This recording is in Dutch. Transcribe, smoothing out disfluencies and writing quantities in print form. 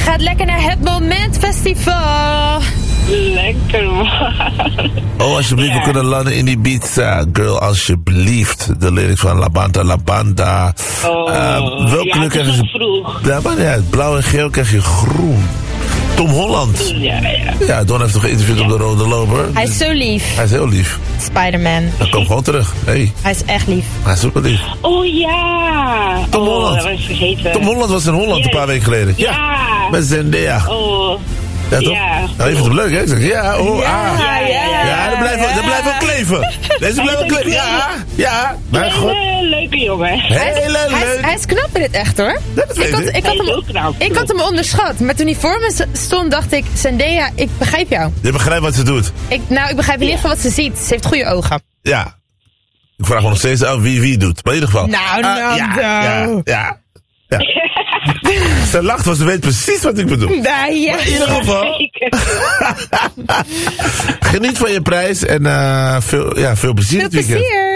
gaat lekker naar het Momentfestival. Lekker, man. Oh, alsjeblieft, we kunnen landen in die Ibiza. Girl, alsjeblieft. De lyrics van La Banda, La Banda. Welk kleur krijg je? Vroeg. Ja, maar ja, blauw en geel krijg je groen. Tom Holland. Ja, Don heeft toch geïnterviewd op de Rode Loper. Hij is zo lief. Hij is heel lief. Spider-Man. Hij komt gewoon terug. Hey. Hij is echt lief. Hij is super lief. Oh ja. Tom Holland. Dat was ik vergeten. Tom Holland was in Holland een paar weken geleden. Ja. Met Zendaya. Oh. Ja, toch? Ja. Nou, je vindt hem leuk, hè? Ik zeg, ja, oh, Ja, ah. ja. Ja, dat blijft wel kleven. Deze blijft wel kleven. Ja. Maar goed. Hele leuke jongen. Hele leuk. Hij is knap in het echt, hoor. Dat weet ik. Ik had hem onderschat. Maar toen hij voor me stond, dacht ik... Zendaya, ik begrijp jou. Je begrijpt wat ze doet. Ik begrijp in ieder geval wat ze ziet. Ze heeft goede ogen. Ja. Ik vraag me nog steeds af wie doet. Maar in ieder geval. Ja. Ze lacht, want ze weet precies wat ik bedoel. Ja. Maar in ieder geval. Geniet van je prijs en veel plezier. Veel plezier.